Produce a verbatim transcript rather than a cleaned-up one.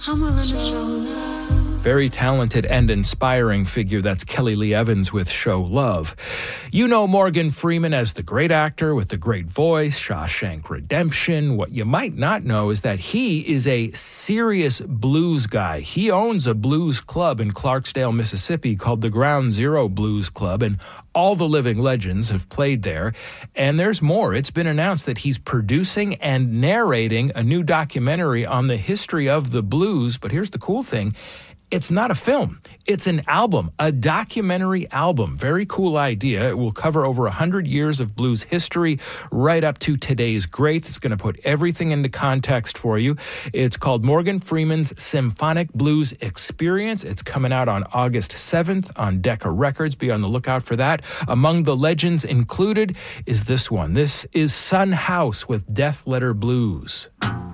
I'm willing to show love. Very talented and inspiring figure. That's Kelly Lee Evans with Show Love. You know Morgan Freeman as the great actor with the great voice, Shawshank Redemption. What you might not know is that he is a serious blues guy. He owns a blues club in Clarksdale, Mississippi called the Ground Zero Blues Club, and all the living legends have played there. And there's more. It's been announced that he's producing and narrating a new documentary on the history of the blues. But here's the cool thing. It's not a film. It's an album, a documentary album. Very cool idea. It will cover over one hundred years of blues history right up to today's greats. It's going to put everything into context for you. It's called Morgan Freeman's Symphonic Blues Experience. It's coming out on August seventh on Decca Records. Be on the lookout for that. Among the legends included is this one. This is Son House with Death Letter Blues.